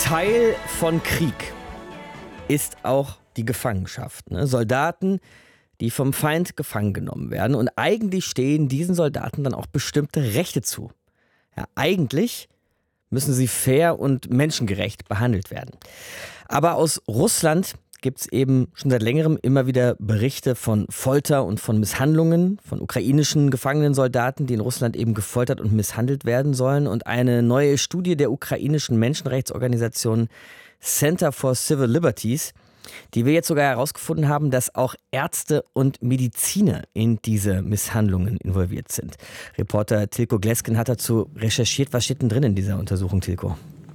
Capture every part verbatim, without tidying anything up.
Teil von Krieg ist auch die Gefangenschaft. Ne? Soldaten, die vom Feind gefangen genommen werden. Und eigentlich stehen diesen Soldaten dann auch bestimmte Rechte zu. Ja, eigentlich müssen sie fair und menschengerecht behandelt werden. Aber aus Russland gibt es eben schon seit längerem immer wieder Berichte von Folter und von Misshandlungen von ukrainischen gefangenen Soldaten, die in Russland eben gefoltert und misshandelt werden sollen. Und eine neue Studie der ukrainischen Menschenrechtsorganisation Center for Civil Liberties, die wir jetzt sogar herausgefunden haben, dass auch Ärzte und Mediziner in diese Misshandlungen involviert sind. Reporter Tilko Glesken hat dazu recherchiert. Was steht denn drin in dieser Untersuchung, Tilko?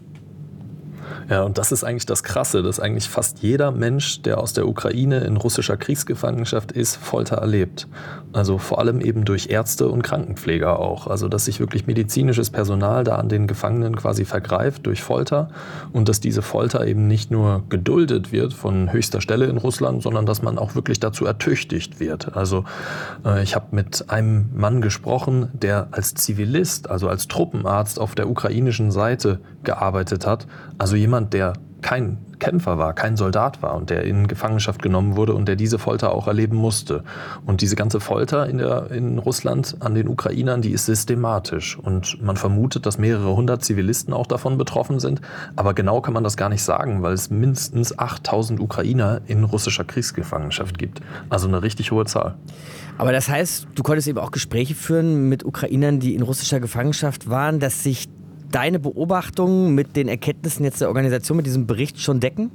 Ja, und das ist eigentlich das Krasse, dass eigentlich fast jeder Mensch, der aus der Ukraine in russischer Kriegsgefangenschaft ist, Folter erlebt. Also vor allem eben durch Ärzte und Krankenpfleger auch. Also dass sich wirklich medizinisches Personal da an den Gefangenen quasi vergreift durch Folter und dass diese Folter eben nicht nur geduldet wird von höchster Stelle in Russland, sondern dass man auch wirklich dazu ertüchtigt wird. Also äh, ich habe mit einem Mann gesprochen, der als Zivilist, also als Truppenarzt auf der ukrainischen Seite gearbeitet hat. Also jemand, der kein Kämpfer war, kein Soldat war und der in Gefangenschaft genommen wurde und der diese Folter auch erleben musste. Und diese ganze Folter in, der, in Russland an den Ukrainern, die ist systematisch. Und man vermutet, dass mehrere hundert Zivilisten auch davon betroffen sind. Aber genau kann man das gar nicht sagen, weil es mindestens achttausend Ukrainer in russischer Kriegsgefangenschaft gibt. Also eine richtig hohe Zahl. Aber das heißt, du konntest eben auch Gespräche führen mit Ukrainern, die in russischer Gefangenschaft waren, dass sich deine Beobachtungen mit den Erkenntnissen jetzt der Organisation, mit diesem Bericht schon decken?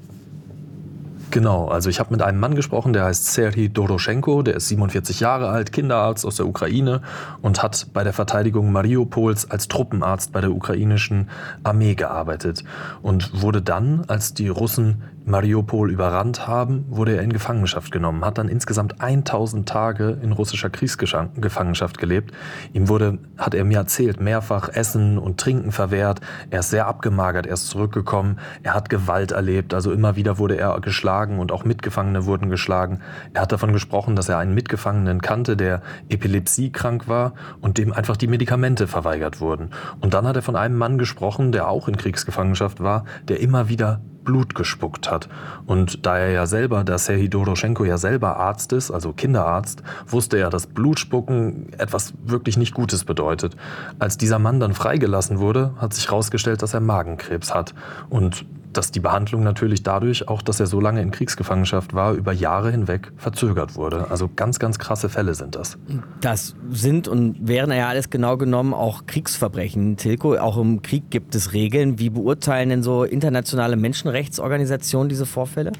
Genau, also ich habe mit einem Mann gesprochen, der heißt Serhii Doroschenko, der ist siebenundvierzig Jahre alt, Kinderarzt aus der Ukraine und hat bei der Verteidigung Mariupols als Truppenarzt bei der ukrainischen Armee gearbeitet und wurde dann, als die Russen Mariupol überrannt haben, wurde er in Gefangenschaft genommen, hat dann insgesamt tausend Tage in russischer Kriegsgefangenschaft gelebt. Ihm wurde, hat er mir erzählt, mehrfach Essen und Trinken verwehrt. Er ist sehr abgemagert, er ist zurückgekommen. Er hat Gewalt erlebt, also immer wieder wurde er geschlagen und auch Mitgefangene wurden geschlagen. Er hat davon gesprochen, dass er einen Mitgefangenen kannte, der epilepsiekrank war und dem einfach die Medikamente verweigert wurden. Und dann hat er von einem Mann gesprochen, der auch in Kriegsgefangenschaft war, der immer wieder Blut gespuckt hat. Und da er ja selber, der Serhii Doroschenko ja selber Arzt ist, also Kinderarzt, wusste er, dass Blutspucken etwas wirklich nicht Gutes bedeutet. Als dieser Mann dann freigelassen wurde, hat sich herausgestellt, dass er Magenkrebs hat. Und dass die Behandlung natürlich dadurch, auch dass er so lange in Kriegsgefangenschaft war, über Jahre hinweg verzögert wurde. Also ganz, ganz krasse Fälle sind das. Das sind und wären ja alles genau genommen auch Kriegsverbrechen. Tilko, auch im Krieg gibt es Regeln. Wie beurteilen denn so internationale Menschenrechtsorganisationen diese Vorfälle?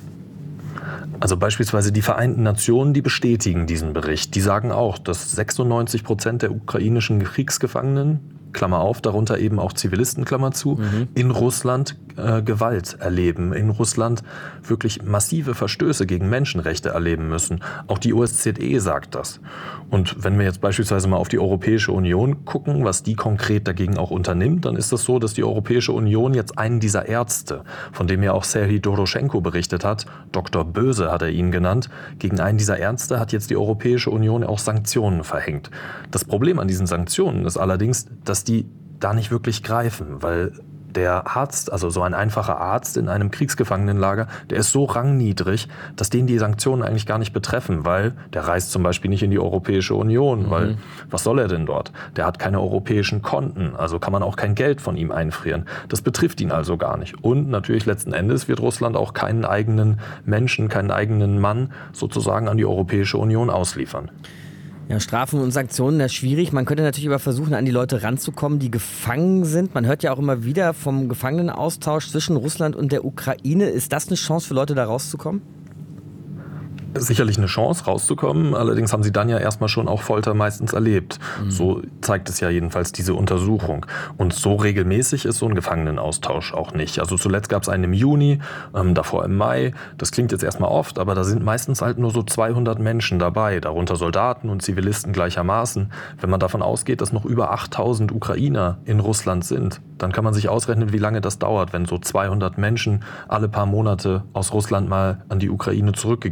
Also beispielsweise die Vereinten Nationen, die bestätigen diesen Bericht. Die sagen auch, dass sechsundneunzig Prozent der ukrainischen Kriegsgefangenen, Klammer auf, darunter eben auch Zivilisten, Klammer zu, mhm. in Russland äh, Gewalt erleben, in Russland wirklich massive Verstöße gegen Menschenrechte erleben müssen. Auch die O S Z E sagt das. Und wenn wir jetzt beispielsweise mal auf die Europäische Union gucken, was die konkret dagegen auch unternimmt, dann ist das so, dass die Europäische Union jetzt einen dieser Ärzte, von dem ja auch Serhii Doroschenko berichtet hat, Doktor Böse hat er ihn genannt, gegen einen dieser Ärzte hat jetzt die Europäische Union auch Sanktionen verhängt. Das Problem an diesen Sanktionen ist allerdings, dass die da nicht wirklich greifen, weil der Arzt, also so ein einfacher Arzt in einem Kriegsgefangenenlager, der ist so rangniedrig, dass den die Sanktionen eigentlich gar nicht betreffen, weil der reist zum Beispiel nicht in die Europäische Union, mhm. weil was soll er denn dort? Der hat keine europäischen Konten, also kann man auch kein Geld von ihm einfrieren. Das betrifft ihn also gar nicht. Und natürlich letzten Endes wird Russland auch keinen eigenen Menschen, keinen eigenen Mann sozusagen an die Europäische Union ausliefern. Ja, Strafen und Sanktionen, das ist schwierig. Man könnte natürlich aber versuchen, an die Leute ranzukommen, die gefangen sind. Man hört ja auch immer wieder vom Gefangenenaustausch zwischen Russland und der Ukraine. Ist das eine Chance für Leute, da rauszukommen? Sicherlich eine Chance, rauszukommen. Allerdings haben sie dann ja erstmal schon auch Folter meistens erlebt. Mhm. So zeigt es ja jedenfalls diese Untersuchung. Und so regelmäßig ist so ein Gefangenenaustausch auch nicht. Also zuletzt gab es einen im Juni, ähm, davor im Mai. Das klingt jetzt erstmal oft, aber da sind meistens halt nur so zweihundert Menschen dabei, darunter Soldaten und Zivilisten gleichermaßen. Wenn man davon ausgeht, dass noch über achttausend Ukrainer in Russland sind, dann kann man sich ausrechnen, wie lange das dauert, wenn so zweihundert Menschen alle paar Monate aus Russland mal an die Ukraine zurückgegeben werden.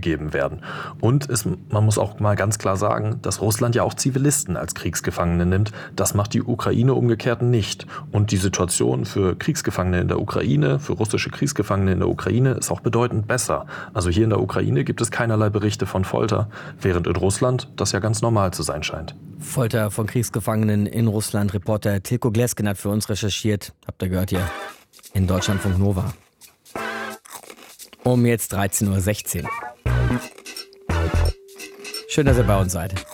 werden. Und es, man muss auch mal ganz klar sagen, dass Russland ja auch Zivilisten als Kriegsgefangene nimmt. Das macht die Ukraine umgekehrt nicht. Und die Situation für Kriegsgefangene in der Ukraine, für russische Kriegsgefangene in der Ukraine ist auch bedeutend besser. Also hier in der Ukraine gibt es keinerlei Berichte von Folter, während in Russland das ja ganz normal zu sein scheint. Folter von Kriegsgefangenen in Russland. Reporter Tilko Glesken hat für uns recherchiert. Habt ihr gehört hier in Deutschlandfunk Nova. Um jetzt dreizehn Uhr sechzehn. Schön, dass ihr bei uns seid.